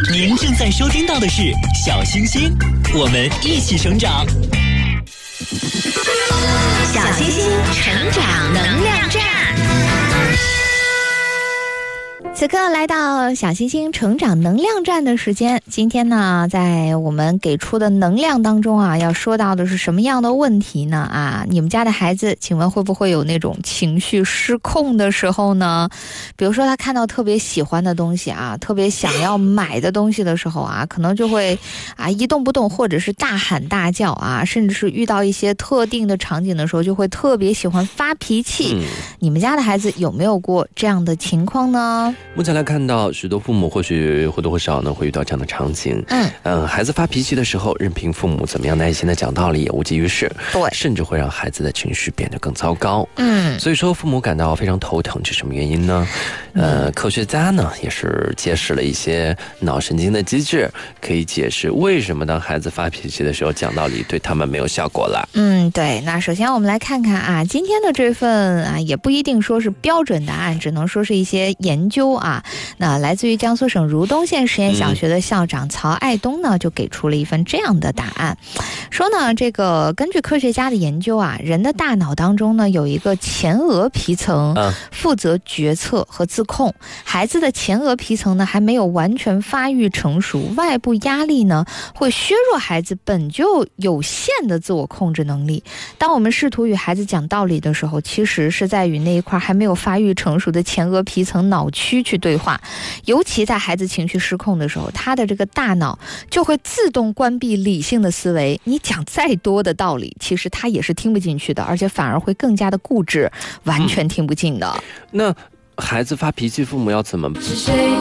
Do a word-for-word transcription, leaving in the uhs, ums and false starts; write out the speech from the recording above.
您正在收听到的是小星星，我们一起成长。 小星星成长能量站。此刻来到小星星成长能量站的时间，今天呢，在我们给出的能量当中啊，要说到的是什么样的问题呢？啊，你们家的孩子，请问会不会有那种情绪失控的时候呢？比如说他看到特别喜欢的东西啊，特别想要买的东西的时候啊，可能就会啊一动不动，或者是大喊大叫啊，甚至是遇到一些特定的场景的时候，就会特别喜欢发脾气。嗯、你们家的孩子有没有过这样的情况呢？ 目前来看到，许多父母或许或多或少呢会遇到这样的场景。嗯嗯、呃，孩子发脾气的时候，任凭父母怎么样耐心的讲道理也无济于事，对，甚至会让孩子的情绪变得更糟糕。嗯，所以说父母感到非常头疼，是什么原因呢？呃，科学家呢也是揭示了一些脑神经的机制，可以解释为什么当孩子发脾气的时候讲道理对他们没有效果了。 嗯，对。那首先我们来看看啊，今天的这份啊也不一定说是标准答案，只能说是一些研究啊。那来自于江苏省如东县实验小学的校长曹爱东呢，就给出了一份这样的答案，说呢，这个根据科学家的研究啊，人的大脑当中呢有一个前额皮层，负责决策和自控。孩子的前额皮层呢还没有完全发育成熟，外部压力呢会削弱孩子本就有限的自我控制能力。当我们试图与孩子讲道理的时候，其实是在与那一块还没有发育成熟的前额皮层脑区去对话。尤其在孩子情绪失控的时候，他的这个大脑就会自动关闭理性的思维，你讲再多的道理，其实他也是听不进去的，而且反而会更加的固执，完全听不进的。 嗯、那孩子发脾气，父母要怎么